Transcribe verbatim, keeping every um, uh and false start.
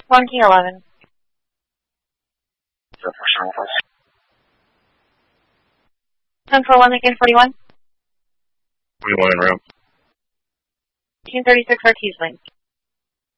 one King eleven. ten four one Lincoln forty-one. forty-one in room. eighteen thirty-six Ortiz Link.